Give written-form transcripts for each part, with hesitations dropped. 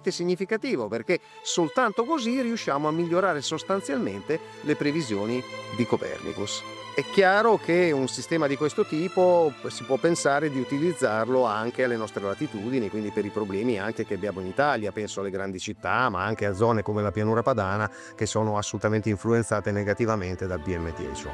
estremamente significativo, perché soltanto così riusciamo a migliorare sostanzialmente le previsioni di Copernicus. È chiaro che un sistema di questo tipo si può pensare di utilizzarlo anche alle nostre latitudini, quindi per i problemi anche che abbiamo in Italia, penso alle grandi città, ma anche a zone come la pianura padana che sono assolutamente influenzate negativamente dal PM10.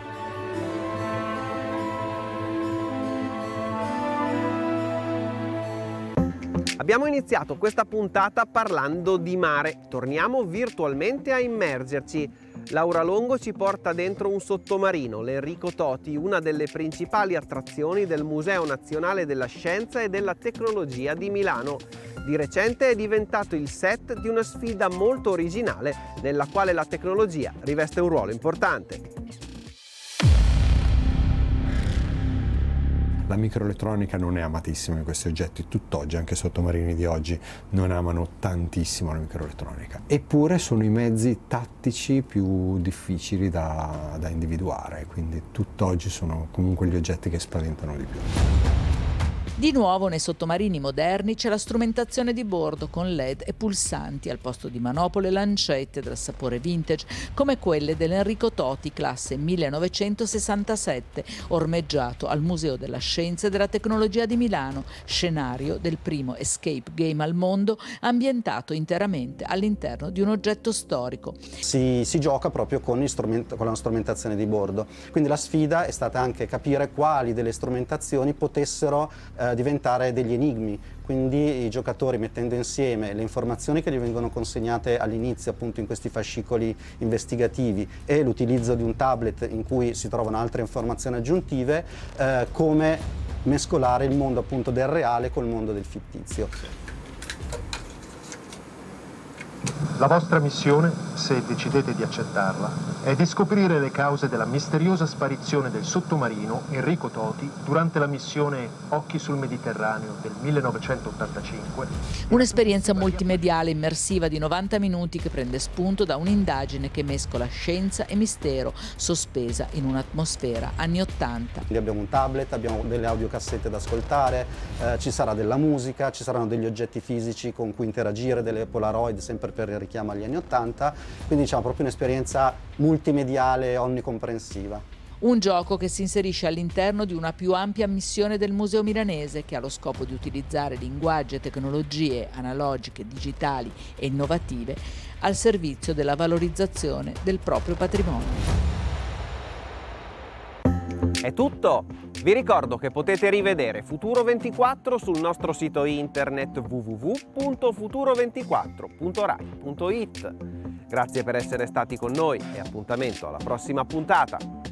Abbiamo iniziato questa puntata parlando di mare, torniamo virtualmente a immergerci. Laura Longo ci porta dentro un sottomarino, l'Enrico Toti, una delle principali attrazioni del Museo Nazionale della Scienza e della Tecnologia di Milano. Di recente è diventato il set di una sfida molto originale nella quale la tecnologia riveste un ruolo importante. La microelettronica non è amatissima in questi oggetti, tutt'oggi anche i sottomarini di oggi non amano tantissimo la microelettronica, eppure sono i mezzi tattici più difficili da individuare, quindi tutt'oggi sono comunque gli oggetti che spaventano di più. Di nuovo nei sottomarini moderni c'è la strumentazione di bordo con LED e pulsanti al posto di manopole e lancette dal sapore vintage, come quelle dell'Enrico Toti classe 1967, ormeggiato al Museo della Scienza e della Tecnologia di Milano, scenario del primo escape game al mondo ambientato interamente all'interno di un oggetto storico. Si gioca proprio con la strumentazione di bordo, quindi la sfida è stata anche capire quali delle strumentazioni potessero diventare degli enigmi, quindi i giocatori, mettendo insieme le informazioni che gli vengono consegnate all'inizio appunto in questi fascicoli investigativi e l'utilizzo di un tablet in cui si trovano altre informazioni aggiuntive, come mescolare il mondo appunto del reale col mondo del fittizio. La vostra missione, se decidete di accettarla, è di scoprire le cause della misteriosa sparizione del sottomarino Enrico Toti durante la missione Occhi sul Mediterraneo del 1985. Un'esperienza multimediale immersiva di 90 minuti che prende spunto da un'indagine che mescola scienza e mistero, sospesa in un'atmosfera anni 80. Quindi abbiamo un tablet, abbiamo delle audiocassette da ascoltare, ci sarà della musica, ci saranno degli oggetti fisici con cui interagire, delle Polaroid sempre per il richiamo agli anni 80, quindi diciamo proprio un'esperienza multimediale onnicomprensiva. Un gioco che si inserisce all'interno di una più ampia missione del Museo Milanese che ha lo scopo di utilizzare linguaggi e tecnologie analogiche, digitali e innovative al servizio della valorizzazione del proprio patrimonio. È tutto! Vi ricordo che potete rivedere Futuro 24 sul nostro sito internet www.futuro24.rai.it. Grazie per essere stati con noi e appuntamento alla prossima puntata.